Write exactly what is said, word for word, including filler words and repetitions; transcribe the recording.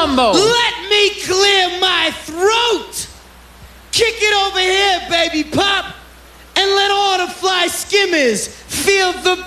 Mambo. Let me clear my throat. Kick it over here, baby pop, and let all the fly skimmers feel the